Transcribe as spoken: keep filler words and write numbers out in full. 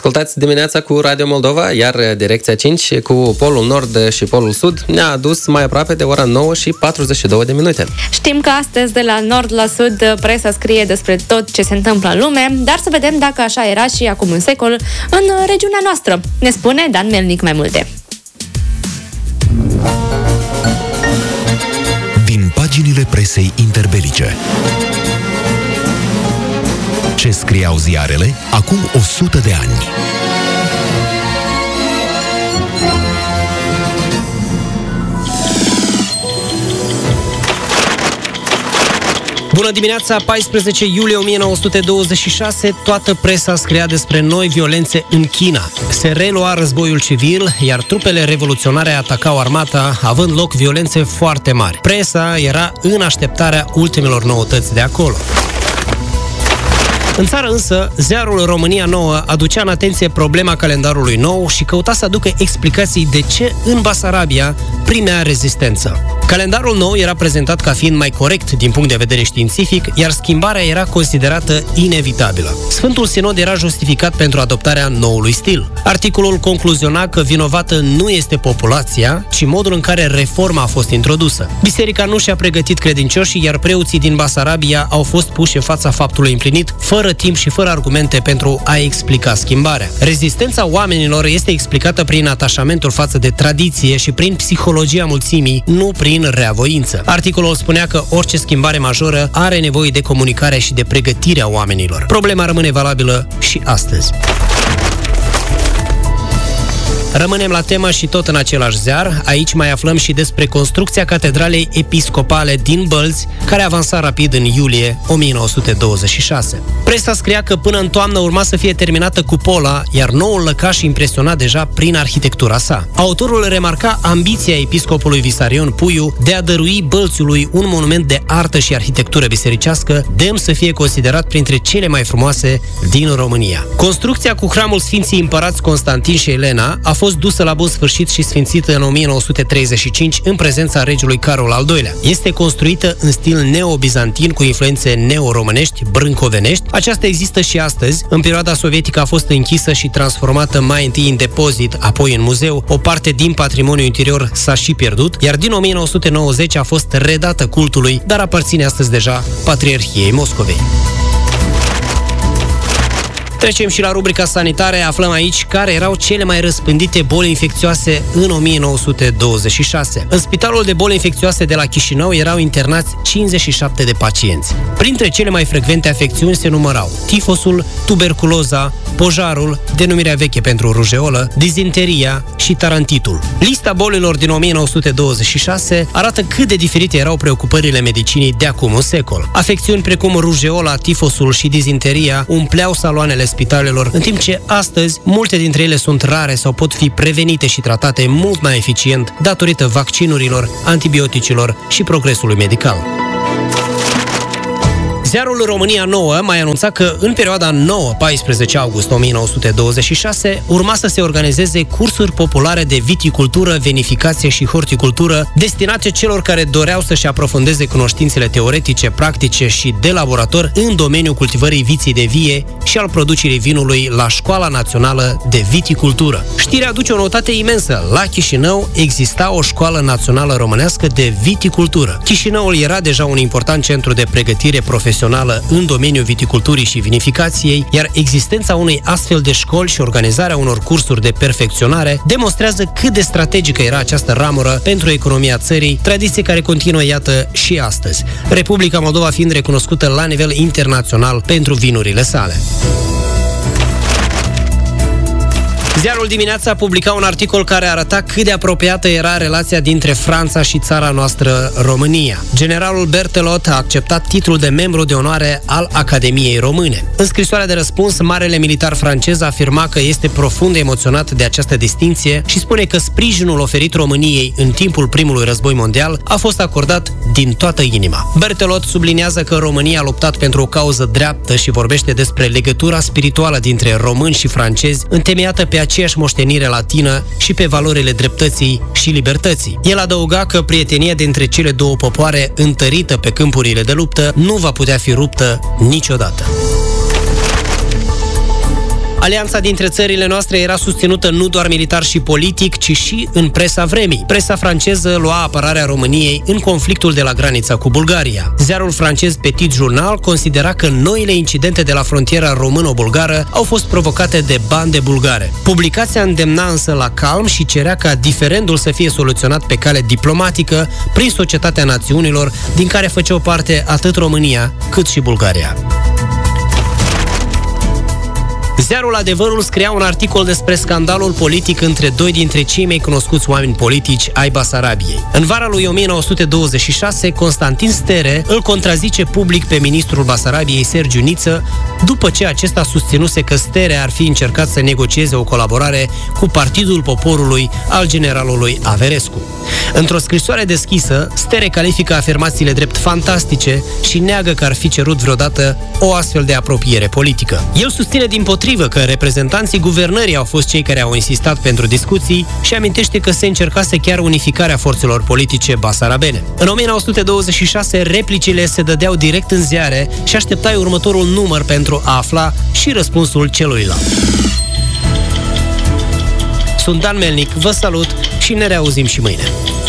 Ascultați dimineața cu Radio Moldova, iar Direcția cinci cu Polul Nord și Polul Sud ne-a adus mai aproape de ora nouă și patruzeci și două de minute. Știm că astăzi de la nord la sud presa scrie despre tot ce se întâmplă în lume, dar să vedem dacă așa era și acum un secol în regiunea noastră. Ne spune Dan Melnic mai multe. Din paginile presei interbelice. Ce scriau ziarele acum o sută de ani. Bună dimineața, paisprezece iulie o mie nouă sute douăzeci și șase, toată presa scria despre noi violențe în China. Se relua războiul civil, iar trupele revoluționare atacau armata, având loc violențe foarte mari. Presa era în așteptarea ultimelor noutăți de acolo. În țară însă, ziarul România Nouă aducea în atenție problema calendarului nou și căuta să aducă explicații de ce în Basarabia primea rezistență. Calendarul nou era prezentat ca fiind mai corect din punct de vedere științific, iar schimbarea era considerată inevitabilă. Sfântul Sinod era justificat pentru adoptarea noului stil. Articolul concluziona că vinovată nu este populația, ci modul în care reforma a fost introdusă. Biserica nu și-a pregătit credincioșii, iar preoții din Basarabia au fost puși în fața faptului împlinit, fără timp și fără argumente pentru a explica schimbarea. Rezistența oamenilor este explicată prin atașamentul față de tradiție și prin psihologia mulțimii, nu prin reavoință. Articolul spunea că orice schimbare majoră are nevoie de comunicare și de pregătirea oamenilor. Problema rămâne valabilă și astăzi. Rămânem la temă și tot în același ziar. Aici mai aflăm și despre construcția catedralei episcopale din Bălți, care avansa rapid în iulie o mie nouă sute douăzeci și șase. Presa scria că până în toamnă urma să fie terminată cupola, iar noul lăcaș impresiona deja prin arhitectura sa. Autorul remarca ambiția episcopului Visarion Puiu de a dărui Bălțiului un monument de artă și arhitectură bisericească, demn să fie considerat printre cele mai frumoase din România. Construcția cu hramul Sfinții Împărați Constantin și Elena a fost fost dusă la bun sfârșit și sfințită în o mie nouă sute treizeci și cinci în prezența regelui Carol al doilea. Este construită în stil neo-bizantin cu influențe neo-românești, brâncovenești. Aceasta există și astăzi. În perioada sovietică a fost închisă și transformată mai întâi în depozit, apoi în muzeu. O parte din patrimoniul interior s-a și pierdut, iar din o mie nouă sute nouăzeci a fost redată cultului, dar aparține astăzi deja Patriarhiei Moscovei. Trecem și la rubrica sanitare. Aflăm aici care erau cele mai răspândite boli infecțioase în o mie nouă sute douăzeci și șase. În spitalul de boli infecțioase de la Chișinău erau internați cincizeci și șapte de pacienți. Printre cele mai frecvente afecțiuni se numărau tifosul, tuberculoza, pojarul, denumirea veche pentru rujeolă, dizenteria și tarantitul. Lista bolilor din o mie nouă sute douăzeci și șase arată cât de diferite erau preocupările medicinii de acum un secol. Afecțiuni precum rujeola, tifosul și dizenteria umpleau saloanele spitalelor, în timp ce astăzi multe dintre ele sunt rare sau pot fi prevenite și tratate mult mai eficient datorită vaccinurilor, antibioticilor și progresului medical. Ziarul România Nouă mai anunța că în perioada nouă paisprezece august o mie nouă sute douăzeci și șase urma să se organizeze cursuri populare de viticultură, vinificație și horticultură destinate celor care doreau să-și aprofundeze cunoștințele teoretice, practice și de laborator în domeniul cultivării viții de vie și al producerii vinului la Școala Națională de Viticultură. Știrea aduce o noutate imensă. La Chișinău exista o școală națională românească de viticultură. Chișinăul era deja un important centru de pregătire profesională în domeniul viticulturii și vinificației, iar existența unei astfel de școli și organizarea unor cursuri de perfecționare demonstrează cât de strategică era această ramură pentru economia țării, tradiție care continuă, iată, și astăzi. Republica Moldova fiind recunoscută la nivel internațional pentru vinurile sale. Ziarul Dimineața publica un articol care arăta cât de apropiată era relația dintre Franța și țara noastră, România. Generalul Berthelot a acceptat titlul de membru de onoare al Academiei Române. În scrisoarea de răspuns, marele militar francez afirma că este profund emoționat de această distinție și spune că sprijinul oferit României în timpul primului război mondial a fost acordat din toată inima. Berthelot subliniază că România a luptat pentru o cauză dreaptă și vorbește despre legătura spirituală dintre români și francezi, întemeiată pe aceeași moștenire latină și pe valorile dreptății și libertății. El adăuga că prietenia dintre cele două popoare, întărită pe câmpurile de luptă, nu va putea fi ruptă niciodată. Alianța dintre țările noastre era susținută nu doar militar și politic, ci și în presa vremii. Presa franceză lua apărarea României în conflictul de la granița cu Bulgaria. Ziarul francez Petit Journal considera că noile incidente de la frontiera româno-bulgară au fost provocate de bande bulgare. Publicația îndemna însă la calm și cerea ca diferendul să fie soluționat pe cale diplomatică prin Societatea Națiunilor, din care făceau parte atât România cât și Bulgaria. Ziarul Adevărul scria un articol despre scandalul politic între doi dintre cei mai cunoscuți oameni politici ai Basarabiei. În vara lui o mie nouă sute douăzeci și șase, Constantin Stere îl contrazice public pe ministrul Basarabiei, Sergiu Niță, după ce acesta susținuse că Stere ar fi încercat să negocieze o colaborare cu Partidul Poporului al generalului Averescu. Într-o scrisoare deschisă, Stere califică afirmațiile drept fantastice și neagă că ar fi cerut vreodată o astfel de apropiere politică. El susține dimpotrivă că reprezentanții guvernării au fost cei care au insistat pentru discuții și amintește că se încercase chiar unificarea forțelor politice basarabene. În o mie nouă sute douăzeci și șase, replicile se dădeau direct în ziare și așteptai următorul număr pentru a afla și răspunsul celuilalt. Sunt Dan Melnic, vă salut și ne reauzim și mâine.